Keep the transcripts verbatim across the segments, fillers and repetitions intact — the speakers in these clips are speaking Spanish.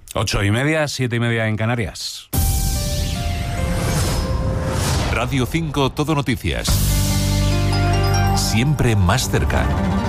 Ocho y media, siete y media en Canarias. Radio cinco Todo Noticias. Siempre más cerca.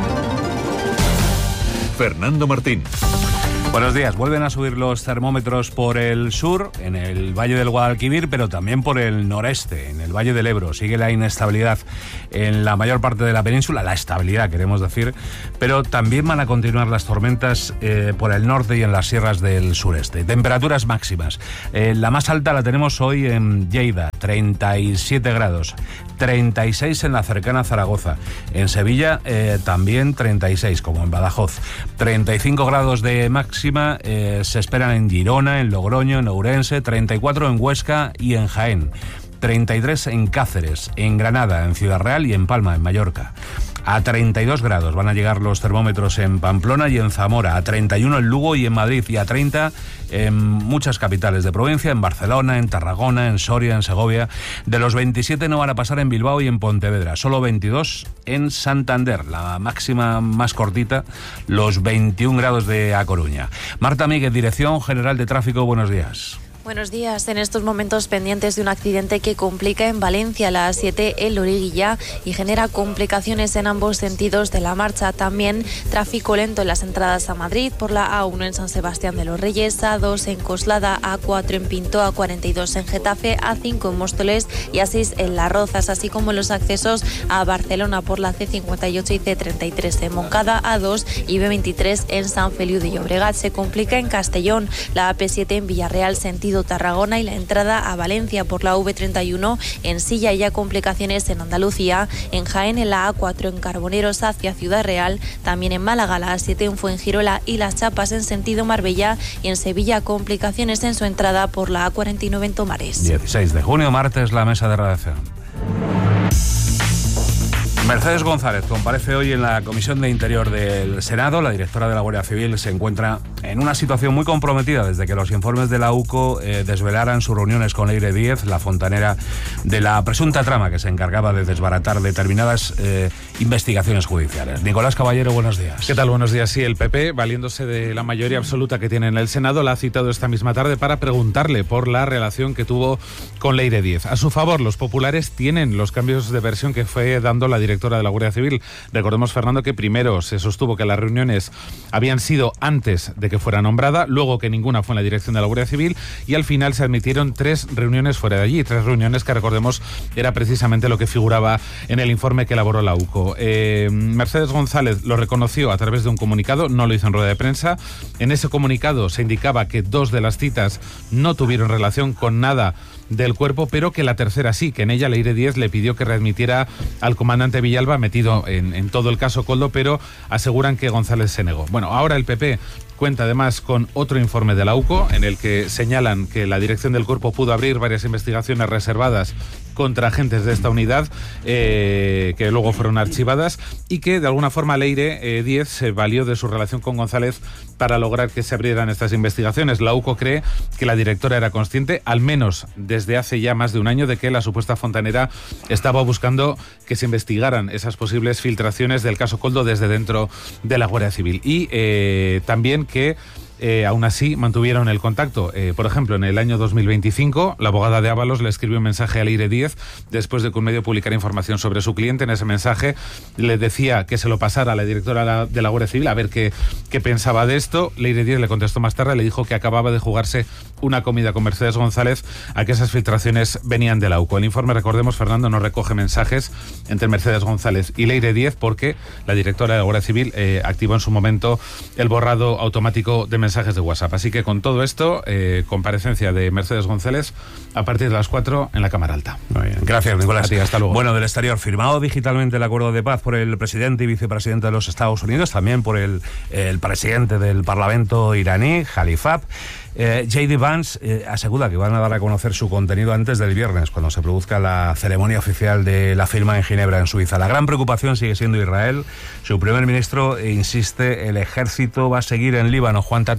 Fernando Martín. Buenos días. Vuelven a subir los termómetros por el sur, en el Valle del Guadalquivir, pero también por el noreste, en el Valle del Ebro. Sigue la inestabilidad en la mayor parte de la península, la estabilidad queremos decir, pero también van a continuar las tormentas eh, por el norte y en las sierras del sureste. Temperaturas máximas. Eh, la más alta la tenemos hoy en Lleida, treinta y siete grados. treinta y seis en la cercana Zaragoza. En Sevilla eh, también treinta y seis, como en Badajoz. treinta y cinco grados de máxima eh, se esperan en Girona, en Logroño, en Ourense, treinta y cuatro en Huesca y en Jaén. treinta y tres en Cáceres, en Granada, en Ciudad Real y en Palma, en Mallorca. A treinta y dos grados van a llegar los termómetros en Pamplona y en Zamora, a treinta y uno en Lugo y en Madrid y a treinta en muchas capitales de provincia, en Barcelona, en Tarragona, en Soria, en Segovia. De los veintisiete no van a pasar en Bilbao y en Pontevedra, solo veintidós en Santander, la máxima más cortita, los veintiún grados de A Coruña. Marta Míguez, Dirección General de Tráfico, buenos días. Buenos días. En estos momentos pendientes de un accidente que complica en Valencia la A siete en Loriguilla y genera complicaciones en ambos sentidos de la marcha. También tráfico lento en las entradas a Madrid por la A uno en San Sebastián de los Reyes, A dos en Coslada, A cuatro en Pinto, A cuarenta y dos en Getafe, A cinco en Móstoles y A seis en Las Rozas, así como los accesos a Barcelona por la C cincuenta y ocho y C treinta y tres en Moncada, A dos y B veintitrés en San Feliu de Llobregat. Se complica en Castellón, la A P siete en Villarreal sentido Tarragona y la entrada a Valencia por la V treinta y uno en Silla y ya complicaciones en Andalucía, en Jaén en la A cuatro en Carboneros hacia Ciudad Real, también en Málaga la A siete en Fuengirola y Las Chapas en sentido Marbella y en Sevilla complicaciones en su entrada por la A cuarenta y nueve en Tomares. dieciséis de junio, martes, la mesa de redacción. Mercedes González comparece hoy en la Comisión de Interior del Senado. La directora de la Guardia Civil se encuentra en una situación muy comprometida desde que los informes de la U C O eh, desvelaran sus reuniones con Leire Díez, la fontanera de la presunta trama que se encargaba de desbaratar determinadas eh, investigaciones judiciales. Nicolás Caballero, buenos días. ¿Qué tal? Buenos días. Sí, el P P, valiéndose de la mayoría absoluta que tiene en el Senado, la ha citado esta misma tarde para preguntarle por la relación que tuvo con Leire Díez. A su favor, los populares tienen los cambios de versión que fue dando la directora de la Guardia Civil. Recordemos, Fernando, que primero se sostuvo que las reuniones habían sido antes de que fuera nombrada, luego que ninguna fue en la dirección de la Guardia Civil y al final se admitieron tres reuniones fuera de allí, tres reuniones que, recordemos, era precisamente lo que figuraba en el informe que elaboró la U C O. Eh, Mercedes González lo reconoció a través de un comunicado, no lo hizo en rueda de prensa. En ese comunicado se indicaba que dos de las citas no tuvieron relación con nada del cuerpo, pero que la tercera sí, que en ella Leire Díez le pidió que readmitiera al comandante Villalba, metido en, en todo el caso Koldo, pero aseguran que González se negó. Bueno, ahora el P P cuenta además con otro informe de la U C O en el que señalan que la dirección del cuerpo pudo abrir varias investigaciones reservadas contra agentes de esta unidad eh, que luego fueron archivadas y que de alguna forma Leire eh, Díez se valió de su relación con González para lograr que se abrieran estas investigaciones. La U C O cree que la directora era consciente, al menos desde hace ya más de un año, de que la supuesta fontanera estaba buscando que se investigaran esas posibles filtraciones del caso Koldo desde dentro de la Guardia Civil. Y eh, también que Eh, aún así mantuvieron el contacto. Eh, por ejemplo, en el año dos mil veinticinco, la abogada de Ábalos le escribió un mensaje a Leire Díez después de que un medio publicara información sobre su cliente. En ese mensaje le decía que se lo pasara a la directora de la Guardia Civil a ver qué, qué pensaba de esto. Leire Díez le contestó más tarde, le dijo que acababa de jugarse una comida con Mercedes González a que esas filtraciones venían de la U C O. El informe, recordemos, Fernando, no recoge mensajes entre Mercedes González y Leire Díez porque la directora de la Guardia Civil eh, activó en su momento el borrado automático de mensajes mensajes de WhatsApp. Así que con todo esto, eh, comparecencia de Mercedes González a partir de las cuatro en la Cámara Alta. Muy bien. Gracias, Nicolás. A ti, hasta luego. Bueno, del exterior, firmado digitalmente el acuerdo de paz por el presidente y vicepresidente de los Estados Unidos, también por el, el presidente del Parlamento iraní, Khalifat. Eh, J D Vance eh, asegura que van a dar a conocer su contenido antes del viernes, cuando se produzca la ceremonia oficial de la firma en Ginebra, en Suiza. La gran preocupación sigue siendo Israel. Su primer ministro insiste, el ejército va a seguir en Líbano. Juan Tato.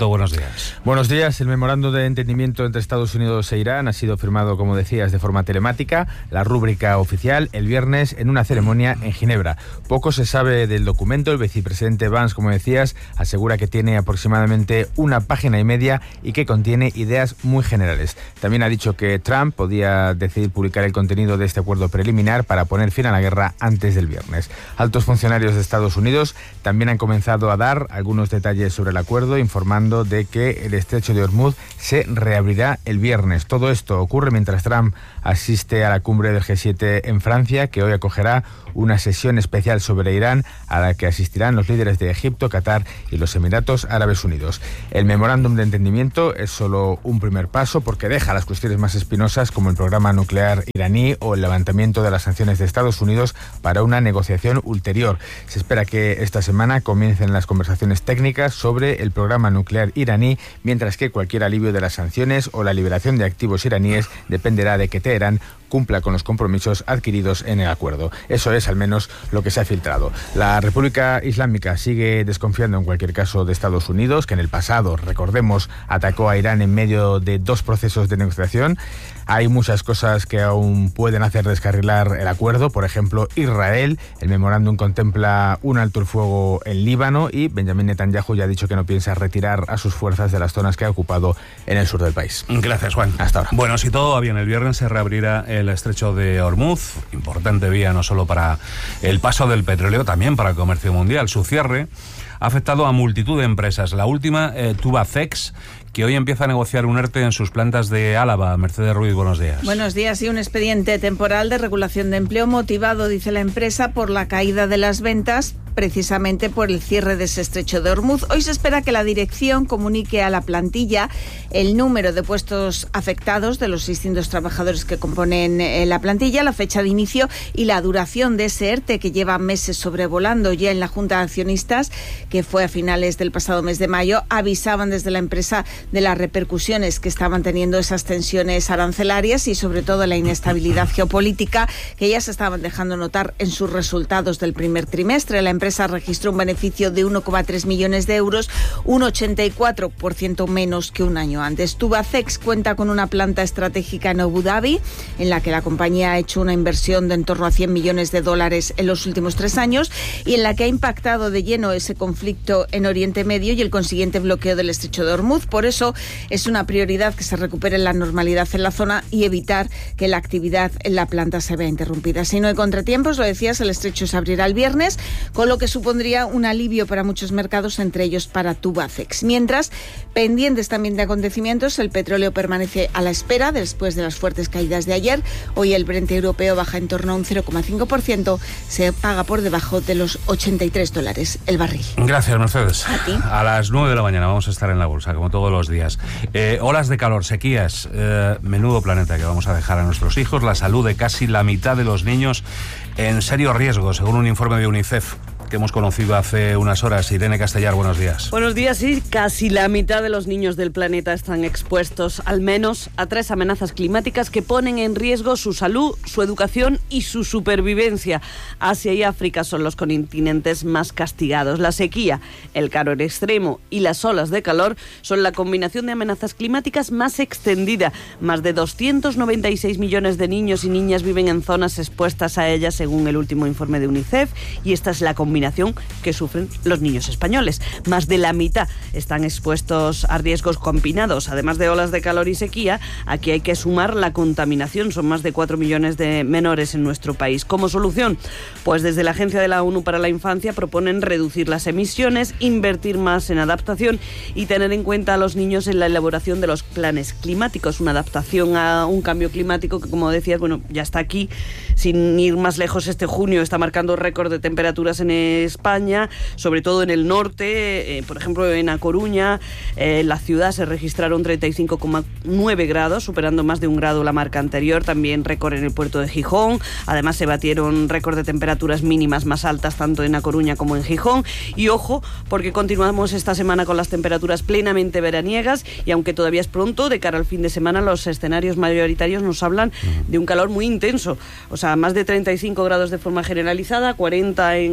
Alberto, buenos días. Buenos días. El memorándum de entendimiento entre Estados Unidos e Irán ha sido firmado, como decías, de forma telemática, la rúbrica oficial, el viernes en una ceremonia en Ginebra. Poco se sabe del documento. El vicepresidente Vance, como decías, asegura que tiene aproximadamente una página y media y que contiene ideas muy generales. También ha dicho que Trump podía decidir publicar el contenido de este acuerdo preliminar para poner fin a la guerra antes del viernes. Altos funcionarios de Estados Unidos también han comenzado a dar algunos detalles sobre el acuerdo, informando de que el estrecho de Hormuz se reabrirá el viernes. Todo esto ocurre mientras Trump asiste a la cumbre del G siete en Francia, que hoy acogerá una sesión especial sobre Irán a la que asistirán los líderes de Egipto, Qatar y los Emiratos Árabes Unidos. El memorándum de entendimiento es solo un primer paso porque deja las cuestiones más espinosas como el programa nuclear iraní o el levantamiento de las sanciones de Estados Unidos para una negociación ulterior. Se espera que esta semana comiencen las conversaciones técnicas sobre el programa nuclear iraní, mientras que cualquier alivio de las sanciones o la liberación de activos iraníes dependerá de que Teherán cumpla con los compromisos adquiridos en el acuerdo. Eso es al menos lo que se ha filtrado. La República Islámica sigue desconfiando en cualquier caso de Estados Unidos, que en el pasado, recordemos, atacó a Irán en medio de dos procesos de negociación. Hay muchas cosas que aún pueden hacer descarrilar el acuerdo. Por ejemplo, Israel. El memorándum contempla un alto el fuego en Líbano y Benjamín Netanyahu ya ha dicho que no piensa retirar a sus fuerzas de las zonas que ha ocupado en el sur del país. Gracias, Juan. Hasta ahora. Bueno, si todo va bien, el viernes se reabrirá el estrecho de Hormuz, importante vía no solo para el paso del petróleo, también para el comercio mundial. Su cierre ha afectado a multitud de empresas. La última, eh, Tubacex, que hoy empieza a negociar un ERTE en sus plantas de Álava. Mercedes Ruiz, buenos días. Buenos días. Y un expediente temporal de regulación de empleo motivado, dice la empresa, por la caída de las ventas, precisamente por el cierre de ese estrecho de Hormuz. Hoy se espera que la dirección comunique a la plantilla el número de puestos afectados de los seiscientos trabajadores que componen eh, la plantilla, la fecha de inicio y la duración de ese ERTE que lleva meses sobrevolando. Ya en la Junta de Accionistas, que fue a finales del pasado mes de mayo, avisaban desde la empresa de las repercusiones que estaban teniendo esas tensiones arancelarias y sobre todo la inestabilidad geopolítica que ya se estaban dejando notar en sus resultados del primer trimestre. La empresa registró un beneficio de uno coma tres millones de euros, un ochenta y cuatro por ciento menos que un año antes. Tubacex cuenta con una planta estratégica en Abu Dhabi, en la que la compañía ha hecho una inversión de en torno a cien millones de dólares en los últimos tres años y en la que ha impactado de lleno ese conflicto en Oriente Medio y el consiguiente bloqueo del estrecho de Hormuz. Por eso es una prioridad que se recupere la normalidad en la zona y evitar que la actividad en la planta se vea interrumpida. Si no hay contratiempos, lo decías, el estrecho se abrirá el viernes, con lo que supondría un alivio para muchos mercados, entre ellos para Tubacex. Mientras, pendientes también de acontecimientos, el petróleo permanece a la espera después de las fuertes caídas de ayer. Hoy el Brent europeo baja en torno a un cero coma cinco por ciento, se paga por debajo de los ochenta y tres dólares el barril. Gracias, Mercedes. A ti. A las nueve de la mañana vamos a estar en la bolsa, como todos los días. Eh, olas de calor, sequías, eh, menudo planeta que vamos a dejar a nuestros hijos. La salud de casi la mitad de los niños en serio riesgo, según un informe de UNICEF que hemos conocido hace unas horas. Irene Castellar, buenos días. Buenos días, sí. Casi la mitad de los niños del planeta están expuestos al menos a tres amenazas climáticas que ponen en riesgo su salud, su educación y su supervivencia. Asia y África son los continentes más castigados. La sequía, el calor extremo y las olas de calor son la combinación de amenazas climáticas más extendida. Más de doscientos noventa y seis millones de niños y niñas viven en zonas expuestas a ellas, según el último informe de UNICEF, y esta es la combinación que sufren los niños españoles. Más de la mitad están expuestos a riesgos combinados. Además de olas de calor y sequía, aquí hay que sumar la contaminación. Son más de cuatro millones de menores en nuestro país. ¿Como solución? Pues desde la Agencia de la ONU para la Infancia proponen reducir las emisiones, invertir más en adaptación y tener en cuenta a los niños en la elaboración de los planes climáticos. Una adaptación a un cambio climático que, como decías, bueno, ya está aquí. Sin ir más lejos, este junio está marcando récord de temperaturas en España, sobre todo en el norte, eh, por ejemplo en A Coruña, eh, en la ciudad se registraron treinta y cinco coma nueve grados, superando más de un grado la marca anterior. También récord en el puerto de Gijón. Además se batieron récord de temperaturas mínimas más altas tanto en A Coruña como en Gijón. Y ojo, porque continuamos esta semana con las temperaturas plenamente veraniegas y aunque todavía es pronto, de cara al fin de semana los escenarios mayoritarios nos hablan de un calor muy intenso. O sea, más de treinta y cinco grados de forma generalizada, cuarenta en amplias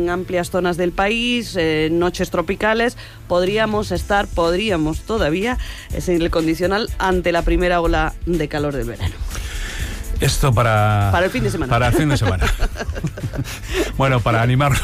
muchas zonas del país, eh, noches tropicales. Podríamos estar, podríamos todavía, es en el condicional, ante la primera ola de calor del verano. Esto para... Para el fin de semana. Para el fin de semana. Bueno, para animarnos.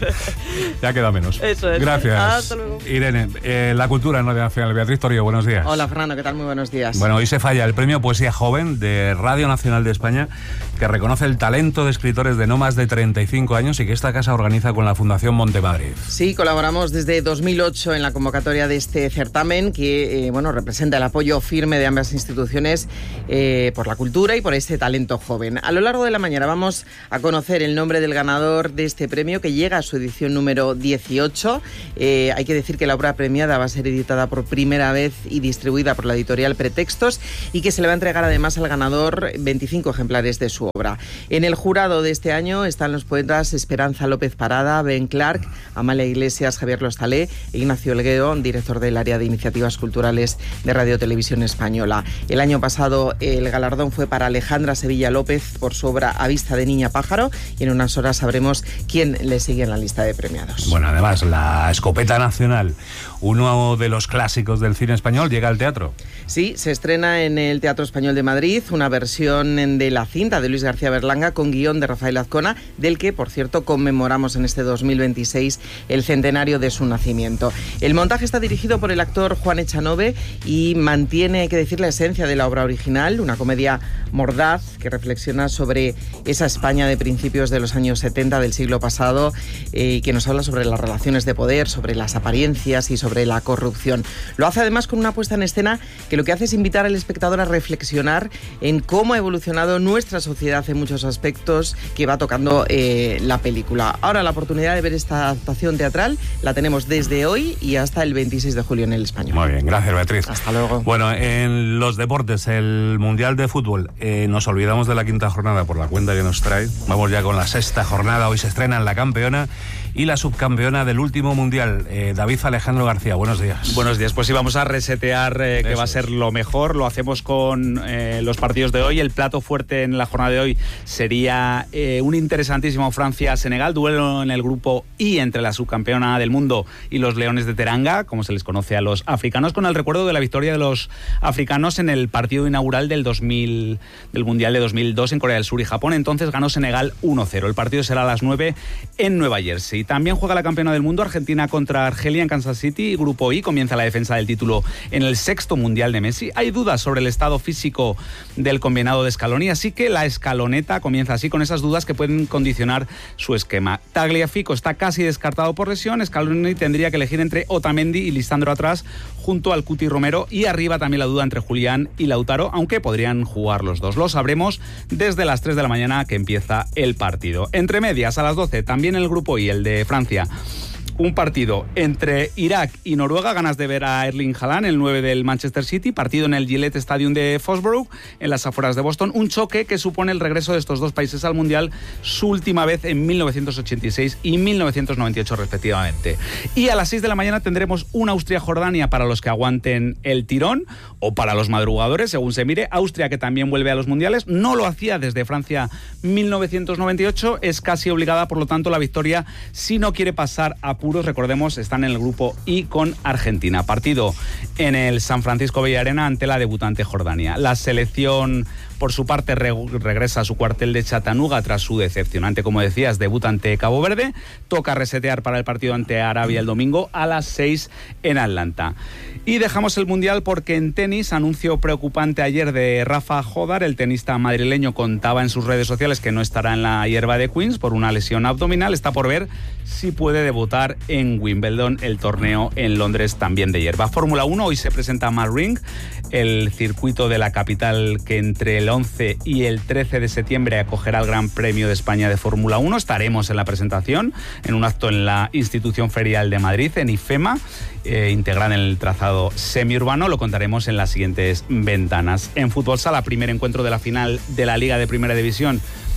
Ya queda menos. Eso es. Gracias. Hasta luego. Irene, eh, la cultura en Radio Nacional. Beatriz Torío, buenos días. Hola, Fernando, ¿qué tal? Muy buenos días. Bueno, hoy se falla el Premio Poesía Joven de Radio Nacional de España, que reconoce el talento de escritores de no más de treinta y cinco años y que esta casa organiza con la Fundación Montemadrid. Sí, colaboramos desde dos mil ocho en la convocatoria de este certamen que eh, bueno, representa el apoyo firme de ambas instituciones eh, por la cultura y por este talento joven. A lo largo de la mañana vamos a conocer el nombre del ganador de este premio, que llega a su edición número dieciocho. Eh, hay que decir que la obra premiada va a ser editada por primera vez y distribuida por la editorial Pretextos, y que se le va a entregar además al ganador veinticinco ejemplares de su obra. En el jurado de este año están los poetas Esperanza López Parada, Ben Clark, Amalia Iglesias, Javier Lostalé e Ignacio Elguero, director del área de iniciativas culturales de Radio Televisión Española. El año pasado el galardón fue para Alejandra Sevilla López por su obra A vista de niña pájaro, y en unas horas sabremos quién le sigue en la lista de premiados. Bueno, además, La Escopeta Nacional, uno de los clásicos del cine español, llega al teatro. Sí, se estrena en el Teatro Español de Madrid una versión de la cinta de Luis García Berlanga con guión de Rafael Azcona, del que, por cierto, conmemoramos en este dos mil veintiséis el centenario de su nacimiento. El montaje está dirigido por el actor Juan Echanove y mantiene, hay que decir, la esencia de la obra original, una comedia mordaz que reflexiona sobre esa España de principios de los años setenta del siglo pasado eh, y que nos habla sobre las relaciones de poder, sobre las apariencias y sobre la corrupción. Lo hace además con una puesta en escena que lo que hace es invitar al espectador a reflexionar en cómo ha evolucionado nuestra sociedad en muchos aspectos que va tocando eh, la película. Ahora la oportunidad de ver esta adaptación teatral la tenemos desde hoy y hasta el veintiséis de julio en El Español. Muy bien, gracias, Beatriz. Hasta luego. Bueno, en los deportes, el Mundial de Fútbol, eh, nos olvidamos de la quinta jornada por la cuenta que nos trae. Vamos ya con la sexta jornada. Hoy se estrena la campeona y la subcampeona del último Mundial. Eh, David Alejandro García, buenos días. Buenos días, pues sí, vamos a resetear, eh, que va a ser lo mejor. Lo hacemos con eh, los partidos de hoy. El plato fuerte en la jornada de hoy sería eh, un interesantísimo Francia-Senegal, duelo en el grupo I entre la subcampeona del mundo y los Leones de Teranga, como se les conoce a los africanos, con el recuerdo de la victoria de los africanos en el partido inaugural del dos mil, del Mundial de dos mil dos en Corea del Sur y Japón. Entonces ganó Senegal uno cero. El partido será a las nueve en Nueva Jersey. También juega la campeona del mundo, Argentina contra Argelia en Kansas City. Grupo I, comienza la defensa del título en el sexto Mundial de Messi. Hay dudas sobre el estado físico del combinado de Scaloni, así que la escaloneta comienza así, con esas dudas que pueden condicionar su esquema. Tagliafico está casi descartado por lesión. Scaloni tendría que elegir entre Otamendi y Lisandro atrás, junto al Cuti Romero, y arriba también la duda entre Julián y Lautaro, aunque podrían jugar los dos. Lo sabremos desde las tres de la mañana que empieza el partido. Entre medias, a las doce, también el grupo I, el de Francia. Un partido entre Irak y Noruega, ganas de ver a Erling Haaland, el nueve del Manchester City, partido en el Gillette Stadium de Foxborough, en las afueras de Boston, un choque que supone el regreso de estos dos países al Mundial, su última vez en mil novecientos ochenta y seis y mil novecientos noventa y ocho respectivamente. Y a las seis de la mañana tendremos un Austria-Jordania para los que aguanten el tirón, o para los madrugadores, según se mire. Austria, que también vuelve a los Mundiales, no lo hacía desde Francia mil novecientos noventa y ocho, es casi obligada, por lo tanto, la victoria si no quiere pasar a puros. Recordemos, están en el grupo I con Argentina. Partido en el San Francisco Bay Arena ante la debutante Jordania. La selección, por su parte, re regresa a su cuartel de Chattanooga tras su decepcionante, como decías, debut ante Cabo Verde. Toca resetear para el partido ante Arabia el domingo a las seis en Atlanta. Y dejamos el Mundial porque en tenis, anuncio preocupante ayer de Rafa Jodar, el tenista madrileño contaba en sus redes sociales que no estará en la hierba de Queens por una lesión abdominal. Está por ver si puede debutar en Wimbledon, el torneo en Londres también de hierba. Fórmula uno, hoy se presenta Marring, el circuito de la capital que entre el once y el trece de septiembre acogerá el Gran Premio de España de Fórmula uno. Estaremos en la presentación, en un acto en la Institución Ferial de Madrid, en IFEMA, eh, integran el trazado semiurbano. Lo contaremos en las siguientes ventanas. En fútbol sala, primer encuentro de la final de la Liga de Primera División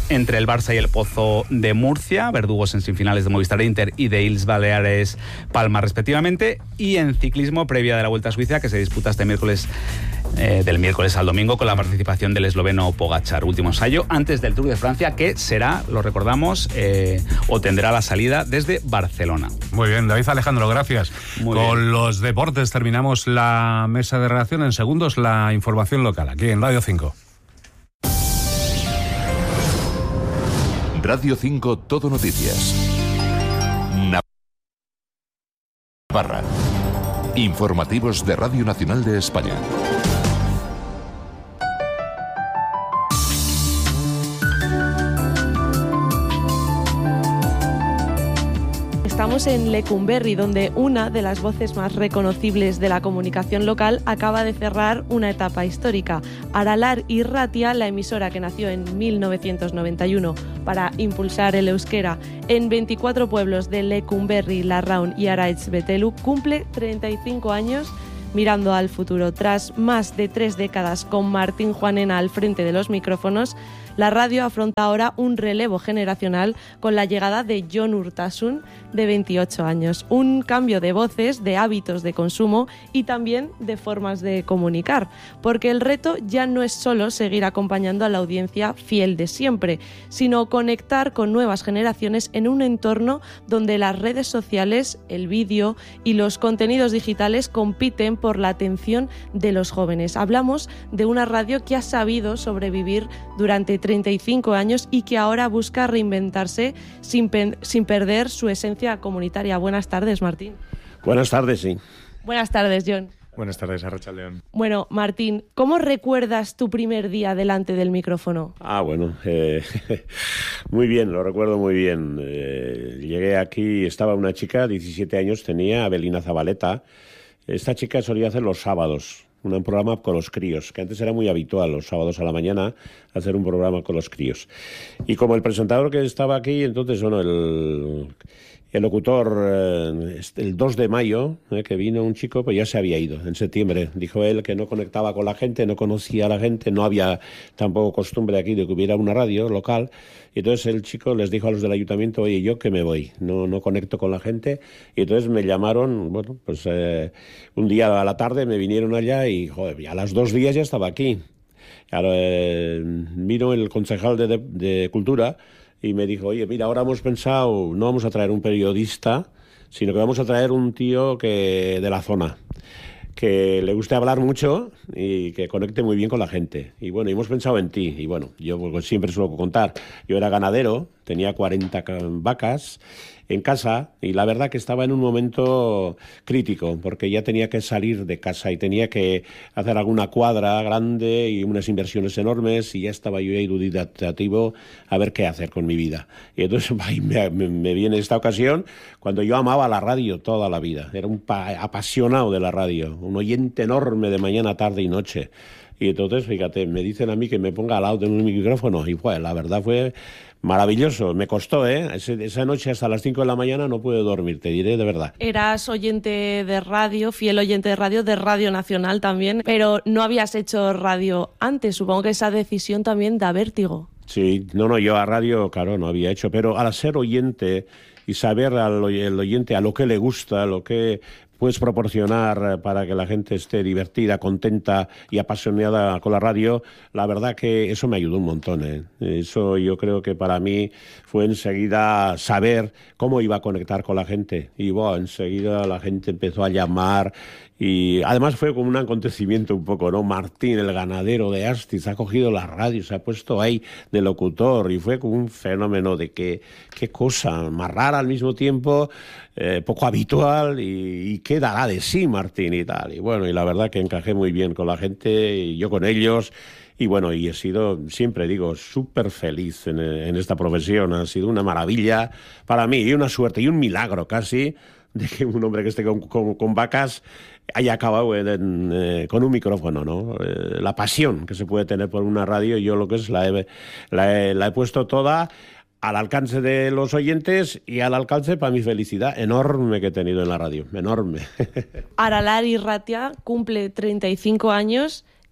entre el Barça y el Pozo de Murcia, verdugos en semifinales de Movistar Inter y de Illes Baleares Palma respectivamente, y en ciclismo previa de la Vuelta a Suiza, que se disputa este miércoles, eh, del miércoles al domingo, con la participación del esloveno Pogačar, último ensayo antes del Tour de Francia, que será, lo recordamos, eh, o tendrá la salida desde Barcelona. Muy bien, David Alejandro, gracias. Muy con bien. Los deportes terminamos la mesa de redacción. En segundos la información local, aquí en Radio cinco. Radio cinco Todo Noticias. Navarra. Informativos de Radio Nacional de España. Estamos en Lecumberri, donde una de las voces más reconocibles de la comunicación local acaba de cerrar una etapa histórica. Aralar Irratia, la emisora que nació en mil novecientos noventa y uno para impulsar el euskera en veinticuatro pueblos de Lecumberri, Larraun y Araitz Betelu, cumple treinta y cinco años mirando al futuro. Tras más de tres décadas con Martín Juanena al frente de los micrófonos, la radio afronta ahora un relevo generacional con la llegada de Jon Urtasun, de veintiocho años. Un cambio de voces, de hábitos de consumo y también de formas de comunicar, porque el reto ya no es solo seguir acompañando a la audiencia fiel de siempre, sino conectar con nuevas generaciones en un entorno donde las redes sociales, el vídeo y los contenidos digitales compiten por la atención de los jóvenes. Hablamos de una radio que ha sabido sobrevivir durante treinta y cinco años y que ahora busca reinventarse sin, pe- sin perder su esencia comunitaria. Buenas tardes, Martín. Buenas tardes, sí. Buenas tardes, Jon. Buenas tardes, Arratsaldeon. Bueno, Martín, ¿cómo recuerdas tu primer día delante del micrófono? Ah, bueno, eh, muy bien, lo recuerdo muy bien. Eh, llegué aquí, estaba una chica, diecisiete años tenía, Abelina Zabaleta. Esta chica solía hacer los sábados un programa con los críos, que antes era muy habitual los sábados a la mañana hacer un programa con los críos. Y como el presentador que estaba aquí, entonces, bueno, el, el locutor, eh, el dos de mayo, eh, que vino un chico, pues ya se había ido, en septiembre. Dijo él que no conectaba con la gente, no conocía a la gente, no había tampoco costumbre aquí de que hubiera una radio local. Y entonces el chico les dijo a los del ayuntamiento, oye, yo que me voy, no, no conecto con la gente. Y entonces me llamaron, bueno, pues eh, un día a la tarde me vinieron allá y, joder, a las dos días ya estaba aquí. Ahora, eh, vino el concejal de, de, de Cultura y me dijo, oye, mira, ahora hemos pensado, no vamos a traer un periodista, sino que vamos a traer un tío que de la zona, que le guste hablar mucho y que conecte muy bien con la gente. Y bueno, hemos pensado en ti. Y bueno, yo pues, siempre suelo contar, yo era ganadero, tenía cuarenta vacas en casa y la verdad que estaba en un momento crítico porque ya tenía que salir de casa y tenía que hacer alguna cuadra grande y unas inversiones enormes y ya estaba yo ahí duditativo a ver qué hacer con mi vida. Y entonces ahí me, me, me viene esta ocasión cuando yo amaba la radio toda la vida, era un pa- apasionado de la radio, un oyente enorme de mañana, tarde y noche. Y entonces, fíjate, me dicen a mí que me ponga al lado de un micrófono y pues la verdad fue maravilloso. Me costó, ¿eh? Ese, esa noche hasta las cinco de la mañana no pude dormir, te diré de verdad. Eras oyente de radio, fiel oyente de radio, de Radio Nacional también, pero no habías hecho radio antes. Supongo que esa decisión también da vértigo. Sí, no, no, yo a radio, claro, no había hecho, pero al ser oyente y saber al el oyente a lo que le gusta, a lo que puedes proporcionar para que la gente esté divertida, contenta y apasionada con la radio, la verdad que eso me ayudó un montón, ¿eh? Eso yo creo que para mí fue enseguida saber cómo iba a conectar con la gente. Y bueno, enseguida la gente empezó a llamar y además fue como un acontecimiento un poco, ¿no? Martín, el ganadero de Astiz, ha cogido la radio, se ha puesto ahí de locutor y fue como un fenómeno de que, qué cosa más rara al mismo tiempo, eh, poco habitual y, y qué dará de sí Martín y tal. Y bueno, y la verdad que encajé muy bien con la gente y yo con ellos. Y bueno, y he sido, siempre digo, súper feliz en, en esta profesión. Ha sido una maravilla para mí y una suerte y un milagro casi de que un hombre que esté con, con, con vacas haya acabado en, en, eh, con un micrófono, ¿no? Eh, la pasión que se puede tener por una radio, yo lo que es la he, la he, la he puesto toda al alcance de los oyentes y al alcance para mi felicidad enorme que he tenido en la radio, enorme. Aralar Irratia cumple treinta y cinco años.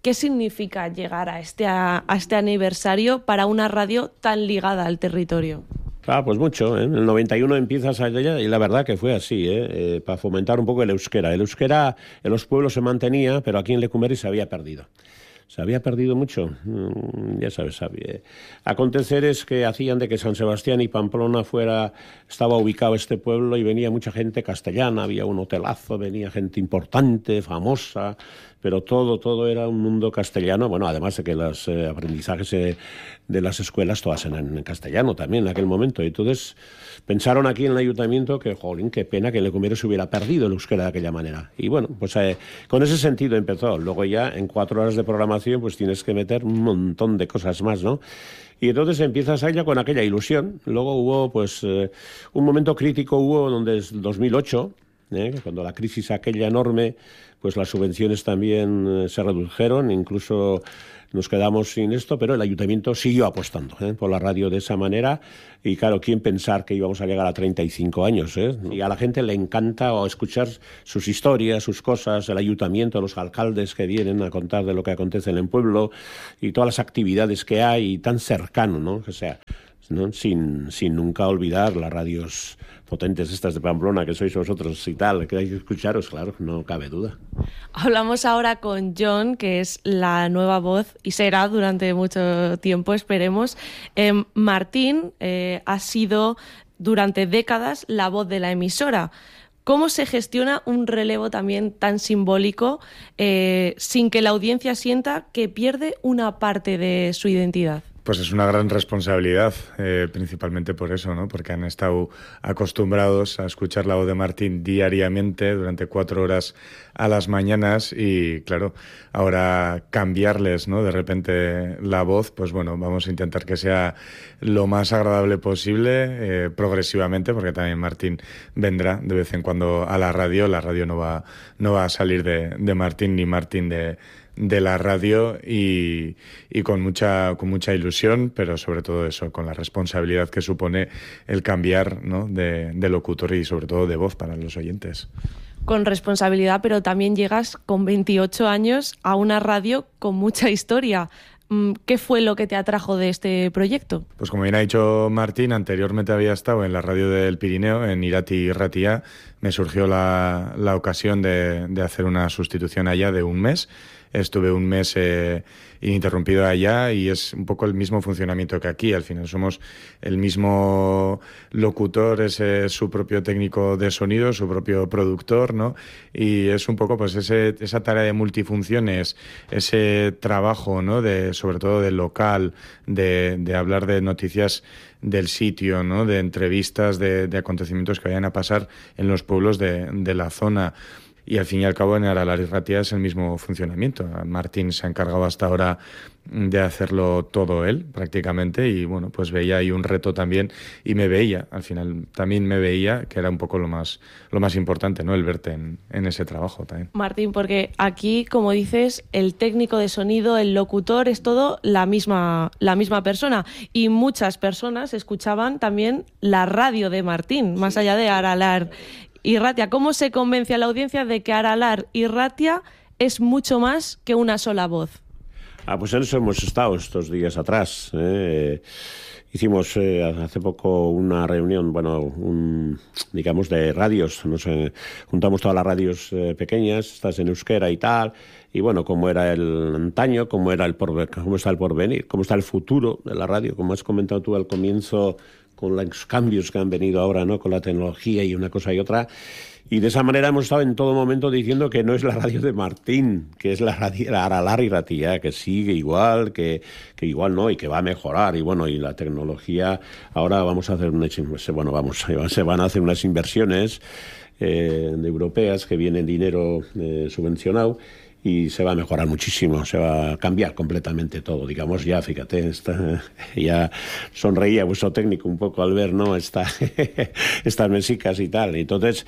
¿Qué significa llegar a este, a, a este aniversario para una radio tan ligada al territorio? Ah, pues mucho, ¿eh? En el noventa y uno empiezas a ella y la verdad que fue así, ¿eh? Eh, para fomentar un poco el euskera. El euskera en los pueblos se mantenía, pero aquí en Lecumberri se había perdido. Se había perdido mucho, mm, ya sabes, había aconteceres que hacían de que San Sebastián y Pamplona fuera, estaba ubicado este pueblo y venía mucha gente castellana, había un hotelazo, venía gente importante, famosa, pero todo, todo era un mundo castellano, bueno, además de que los eh, aprendizajes eh, de las escuelas todas eran en castellano también en aquel momento. Entonces pensaron aquí en el ayuntamiento que, jolín, qué pena que Lecumberri se hubiera perdido el euskera de aquella manera. Y bueno, pues eh, con ese sentido empezó. Luego ya en cuatro horas de programación pues tienes que meter un montón de cosas más, ¿no? Y entonces empiezas a ella con aquella ilusión. Luego hubo pues eh, un momento crítico hubo donde es dos mil ocho, ¿eh? Cuando la crisis aquella enorme, pues las subvenciones también eh, se redujeron, incluso nos quedamos sin esto, pero el ayuntamiento siguió apostando ¿eh? por la radio de esa manera. Y claro, ¿quién pensar que íbamos a llegar a treinta y cinco años? ¿eh? Y a la gente le encanta escuchar sus historias, sus cosas, el ayuntamiento, los alcaldes que vienen a contar de lo que acontece en el pueblo y todas las actividades que hay, y tan cercano, ¿no? O sea, ¿no? Sin, sin nunca olvidar las radios potentes estas de Pamplona, que sois vosotros y tal, que hay que escucharos, claro, no cabe duda. Hablamos ahora con Jon, que es la nueva voz, y será durante mucho tiempo, esperemos. Eh, Martín eh, ha sido durante décadas la voz de la emisora. ¿Cómo se gestiona un relevo también tan simbólico eh, sin que la audiencia sienta que pierde una parte de su identidad? Pues es una gran responsabilidad, eh, principalmente por eso, ¿no? Porque han estado acostumbrados a escuchar la voz de Martín diariamente durante cuatro horas a las mañanas y, claro, ahora cambiarles, ¿no? De repente la voz, pues bueno, vamos a intentar que sea lo más agradable posible, eh, progresivamente, porque también Martín vendrá de vez en cuando a la radio. La radio no va, no va a salir de, de Martín ni Martín de... de la radio y, y con mucha con mucha ilusión, pero sobre todo eso, con la responsabilidad que supone el cambiar, ¿no? de, de locutor y sobre todo de voz para los oyentes. Con responsabilidad, pero también llegas con veintiocho años a una radio con mucha historia. ¿Qué fue lo que te atrajo de este proyecto? Pues como bien ha dicho Martín, anteriormente había estado en la radio del Pirineo, en Irati y Ratia. Me surgió la, la ocasión de, de hacer una sustitución allá de un mes. Estuve un mes eh, ininterrumpido allá y es un poco el mismo funcionamiento que aquí. Al final somos el mismo locutor, es eh, su propio técnico de sonido, su propio productor, ¿no? Y es un poco pues ese, esa tarea de multifunciones, ese trabajo, ¿no? De, sobre todo del local, de, de hablar de noticias del sitio, ¿no? De entrevistas, de, de acontecimientos que vayan a pasar en los pueblos de, de la zona. Y al fin y al cabo en Aralar y Ratia es el mismo funcionamiento. Martín se ha encargado hasta ahora de hacerlo todo él prácticamente y bueno, pues veía ahí un reto también y me veía, al final también me veía que era un poco lo más lo más importante, ¿no? El verte en, en ese trabajo también. Martín, porque aquí, como dices, el técnico de sonido, el locutor, es todo la misma, la misma persona y muchas personas escuchaban también la radio de Martín, más allá de Aralar y Ratia. ¿Cómo se convence a la audiencia de que Aralar y Ratia es mucho más que una sola voz? Ah, pues en eso hemos estado estos días atrás. ¿eh? Hicimos eh, hace poco una reunión, bueno, un, digamos de radios. Nos eh, juntamos todas las radios eh, pequeñas, estas en euskera y tal. Y bueno, cómo era el antaño, cómo era el porvenir, cómo está el porvenir, cómo está el futuro de la radio, como has comentado tú al comienzo, con los cambios que han venido ahora, ¿no? Con la tecnología y una cosa y otra. Y de esa manera hemos estado en todo momento diciendo que no es la radio de Martín, que es la radio de Aralar y Ratia, que sigue igual, que, que igual no, y que va a mejorar. Y bueno, y la tecnología, ahora vamos a hacer un, bueno, vamos, se van a hacer unas inversiones eh, europeas que vienen dinero eh, subvencionado. Y se va a mejorar muchísimo, se va a cambiar completamente todo. Digamos, ya, fíjate, está, ya sonreía vuestro técnico un poco al ver, ¿no? Esta, estas mesicas y tal. Entonces,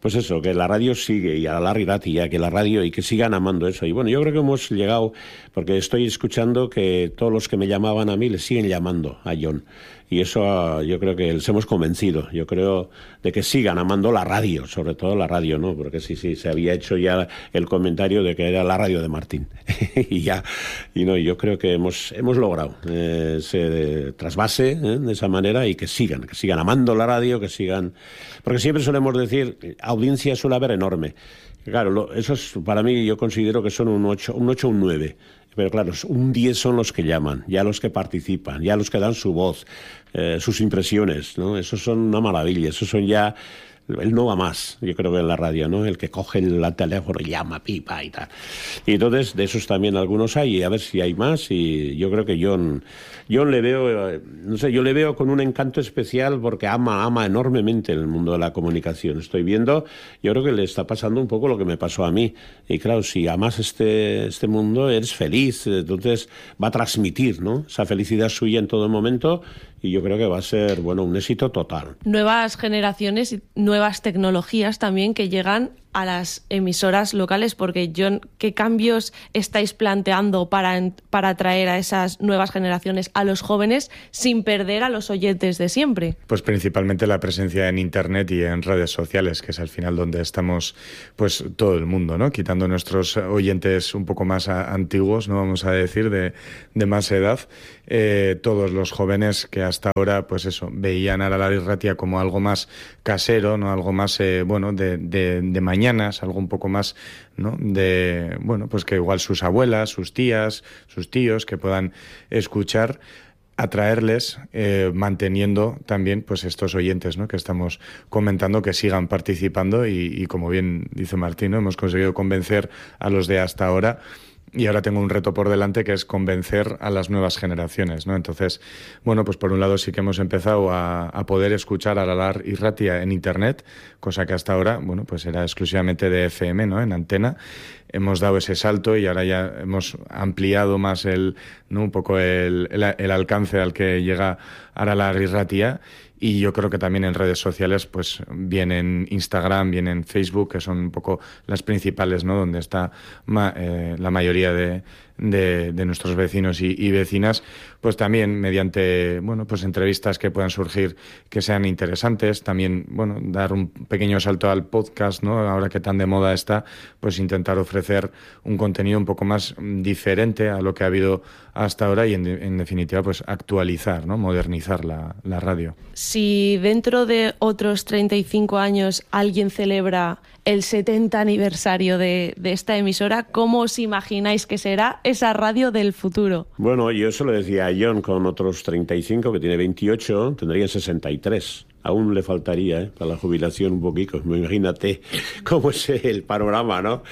pues eso, que la radio sigue, y a la Irratia, que la radio, y que sigan amando eso. Y bueno, yo creo que hemos llegado, porque estoy escuchando que todos los que me llamaban a mí le siguen llamando a Jon. Y eso yo creo que les hemos convencido. Yo creo de que sigan amando la radio, sobre todo la radio, ¿no? Porque sí, sí, se había hecho ya el comentario de que era la radio de Martín. y ya, y no, yo creo que hemos, hemos logrado eh, ese trasvase ¿eh? de esa manera, y que sigan, que sigan amando la radio, que sigan... Porque siempre solemos decir, audiencia suele haber enorme. Claro, lo, eso es, para mí yo considero que son un ocho, un ocho, un nueve. Pero claro, un diez son los que llaman, ya los que participan, ya los que dan su voz, eh, sus impresiones, ¿no? Esos son una maravilla, esos son ya... Él no va más, yo creo que en la radio, ¿no? El que coge el teléfono y llama, pipa y tal. Y entonces, de esos también algunos hay, y a ver si hay más. Y yo creo que Jon, Jon le veo, no sé, yo le veo con un encanto especial porque ama, ama enormemente el mundo de la comunicación. Estoy viendo, yo creo que le está pasando un poco lo que me pasó a mí. Y claro, si amas este, este mundo, eres feliz, entonces va a transmitir, ¿no? Esa felicidad suya en todo momento. Y yo creo que va a ser, bueno, un éxito total. Nuevas generaciones y nuevas tecnologías también que llegan a las emisoras locales, porque Jon, ¿qué cambios estáis planteando para, para atraer a esas nuevas generaciones, a los jóvenes, sin perder a los oyentes de siempre? Pues principalmente la presencia en Internet y en redes sociales, que es al final donde estamos pues todo el mundo, ¿no? Quitando nuestros oyentes un poco más a, antiguos, no vamos a decir, de, de más edad, eh, todos los jóvenes que hasta ahora, pues eso, veían a la Irratia como algo más casero, no algo más, eh, bueno, de, de, de mañana, algo un poco más, ¿no? De, bueno, pues que igual sus abuelas, sus tías, sus tíos, que puedan escuchar, atraerles, eh, manteniendo también pues estos oyentes, ¿no? Que estamos comentando, que sigan participando y, y como bien dice Martín, ¿no? Hemos conseguido convencer a los de hasta ahora. Y ahora tengo un reto por delante, que es convencer a las nuevas generaciones, ¿no? Entonces, bueno, pues por un lado sí que hemos empezado a, a poder escuchar a la Irratia en Internet, cosa que hasta ahora, bueno, pues era exclusivamente de F M, ¿no? En antena. Hemos dado ese salto y ahora ya hemos ampliado más el, ¿no? Un poco el, el, el alcance al que llega ahora la Irratia. Y yo creo que también en redes sociales, pues bien en Instagram, bien en Facebook, que son un poco las principales, ¿no? Donde está ma, eh, la mayoría de, de, de nuestros vecinos y, y vecinas, pues también mediante, bueno, pues entrevistas que puedan surgir que sean interesantes, también, bueno, dar un pequeño salto al podcast, ¿no? Ahora que tan de moda está, pues intentar ofrecer un contenido un poco más diferente a lo que ha habido hasta ahora y en, en definitiva, pues actualizar, ¿no? Modernizar la, la radio. Si dentro de otros treinta y cinco años alguien celebra el setenta aniversario de, de esta emisora, ¿cómo os imagináis que será esa radio del futuro? Bueno, yo se lo decía a Jon, con otros treinta y cinco, que tiene veintiocho, tendría sesenta y tres. Aún le faltaría, ¿eh? Para la jubilación un poquito. Imagínate cómo es el panorama, ¿no?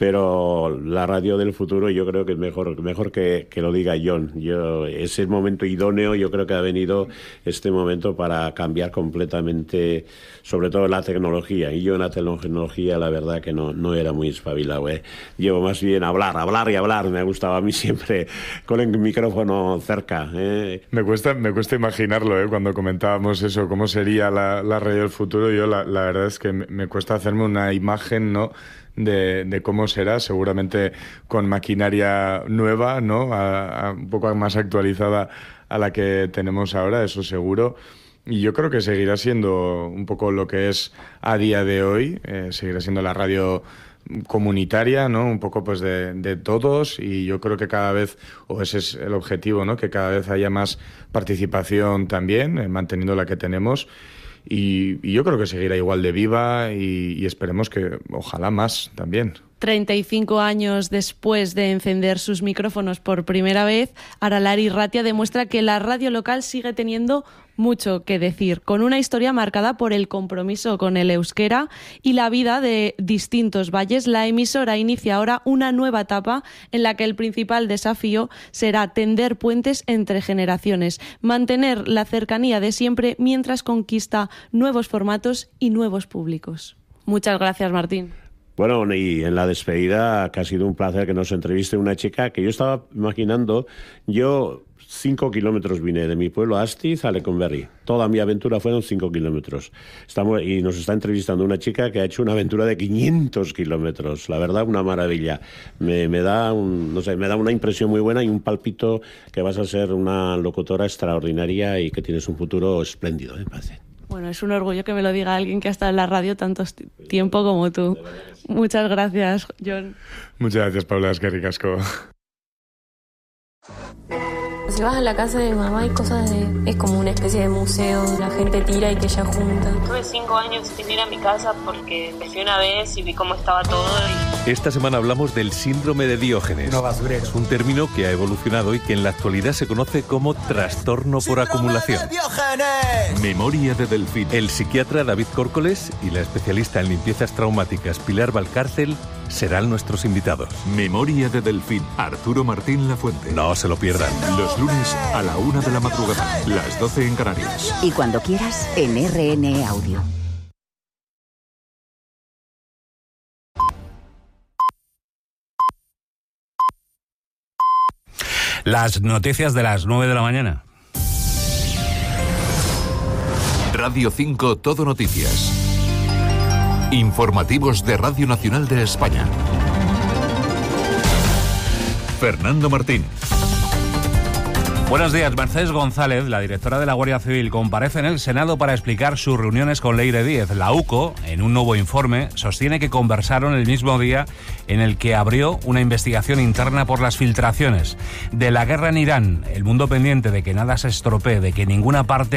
Pero la radio del futuro yo creo que es mejor, mejor que, que lo diga Jon. Yo, es el momento idóneo, yo creo que ha venido este momento para cambiar completamente, sobre todo la tecnología. Y yo en la tecnología, la verdad que no, no era muy espabilado, ¿eh? Llevo más bien a hablar, hablar y hablar. Me gustaba a mí siempre con el micrófono cerca, ¿eh? Me cuesta, me cuesta imaginarlo, ¿eh? Cuando comentábamos eso, cómo sería La, la radio del futuro. Yo la, la verdad es que me, me cuesta hacerme una imagen, ¿no? De, de cómo será, seguramente con maquinaria nueva, ¿no? A, a un poco más actualizada a la que tenemos ahora, eso seguro. Y yo creo que seguirá siendo un poco lo que es a día de hoy, eh, seguirá siendo la radio comunitaria, ¿no? Un poco pues de, de todos, y yo creo que cada vez, o ese es el objetivo, ¿no? Que cada vez haya más participación también, eh, manteniendo la que tenemos. Y, y yo creo que seguirá igual de viva y, y esperemos que ojalá más también. treinta y cinco años después de encender sus micrófonos por primera vez, Aralar Irratia demuestra que la radio local sigue teniendo mucho que decir, con una historia marcada por el compromiso con el euskera y la vida de distintos valles. La emisora inicia ahora una nueva etapa en la que el principal desafío será tender puentes entre generaciones, mantener la cercanía de siempre mientras conquista nuevos formatos y nuevos públicos. Muchas gracias, Martín. Bueno, y en la despedida, que ha sido un placer que nos entreviste una chica que yo estaba imaginando, yo Cinco kilómetros vine de mi pueblo a Astiz a Lecumberri. Toda mi aventura fueron cinco kilómetros. Estamos, y nos está entrevistando una chica que ha hecho una aventura de quinientos kilómetros. La verdad, una maravilla. Me, me, da un, no sé, me da una impresión muy buena y un palpito que vas a ser una locutora extraordinaria y que tienes un futuro espléndido, me parece. Bueno, es un orgullo que me lo diga alguien que ha estado en la radio tanto tiempo como tú. Muchas gracias, John. Muchas gracias, Paula. Es que ricasco. Si vas a la casa de mamá hay cosas de... es como una especie de museo, la gente tira y que ella junta. Tuve cinco años sin ir a mi casa porque me fui una vez y vi cómo estaba todo y... Esta semana hablamos del síndrome de Diógenes. No basurero. Es un término que ha evolucionado y que en la actualidad se conoce como trastorno por acumulación. De Diógenes! Memoria de Delfín. El psiquiatra David Córcoles y la especialista en limpiezas traumáticas Pilar Valcárcel serán nuestros invitados. Memoria de Delfín. Arturo Martín Lafuente. No se lo pierdan. Los lunes a la una de la madrugada, las doce en Canarias. Y cuando quieras, en R N E Audio. Las noticias de las nueve de la mañana. Radio cinco Todo Noticias. Informativos de Radio Nacional de España. Fernando Martín. Buenos días. Mercedes González, la directora de la Guardia Civil, comparece en el Senado para explicar sus reuniones con Leire Díez. La U C O, en un nuevo informe, sostiene que conversaron el mismo día en el que abrió una investigación interna por las filtraciones. De la guerra en Irán, el mundo pendiente de que nada se estropee, de que ninguna parte